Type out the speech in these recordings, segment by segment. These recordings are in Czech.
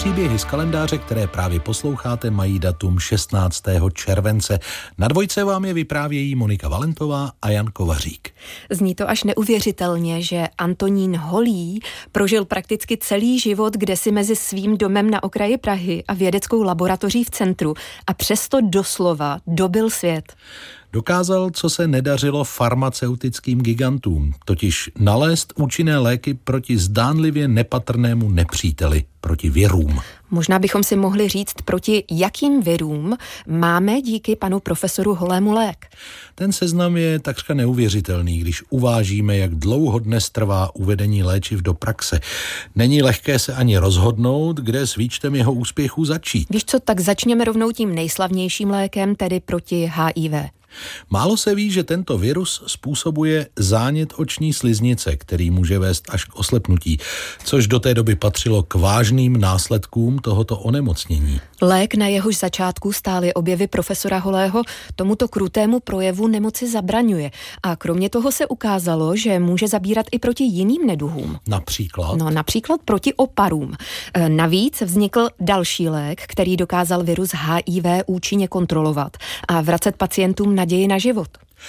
příběhy z kalendáře, které právě posloucháte, mají datum 16. července. Na Dvojce vám je vyprávějí Monika Valentová a Jan Kovařík. Zní to až neuvěřitelně, že Antonín Holý prožil prakticky celý život kdesi mezi svým domem na okraji Prahy a vědeckou laboratoří v centru a přesto doslova dobyl svět. Dokázal, co se nedařilo farmaceutickým gigantům, totiž nalézt účinné léky proti zdánlivě nepatrnému nepříteli, proti virům. Možná bychom si mohli říct, proti jakým virům máme díky panu profesoru Holému lék. Ten seznam je takřka neuvěřitelný, když uvážíme, jak dlouho dnes trvá uvedení léčiv do praxe. Není lehké se ani rozhodnout, kde s výčtem jeho úspěchů začít. Víš co, tak začněme rovnou tím nejslavnějším lékem, tedy proti HIV. Málo se ví, že tento virus způsobuje zánět oční sliznice, který může vést až k oslepnutí, což do té doby patřilo k vážným následkům tohoto onemocnění. Lék, na jehož začátku stály objevy profesora Holého, tomuto krutému projevu nemoci zabraňuje. A kromě toho se ukázalo, že může zabírat i proti jiným neduhům. Například? Například proti oparům. Navíc vznikl další lék, který dokázal virus HIV účinně kontrolovat a vracet pacientům naději na život.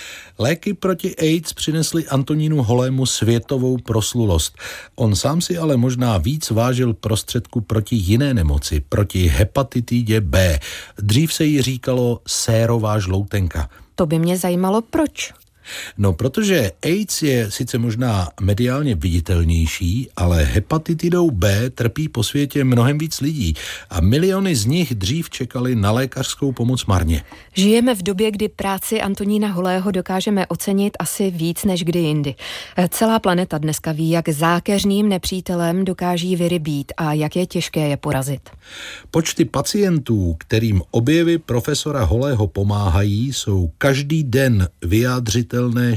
Léky proti AIDS přinesly Antonínu Holému světovou proslulost. On sám si ale možná víc vážil prostředku proti jiné nemoci, proti hepatitidě B. Dřív se jí říkalo sérová žloutenka. To by mě zajímalo, proč? No, protože AIDS je sice možná mediálně viditelnější, ale hepatitidou B trpí po světě mnohem víc lidí a miliony z nich dřív čekali na lékařskou pomoc marně. Žijeme v době, kdy práci Antonína Holého dokážeme ocenit asi víc než kdy jindy. Celá planeta dneska ví, jak zákeřným nepřítelem dokáží viry být a jak je těžké je porazit. Počty pacientů, kterým objevy profesora Holého pomáhají, jsou každý den vyjádřitelné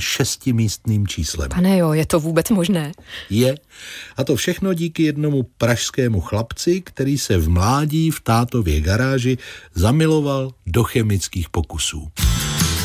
6místným číslem. Pane jo, je to vůbec možné? Je. A to všechno díky jednomu pražskému chlapci, který se v mládí v tátově garáži zamiloval do chemických pokusů.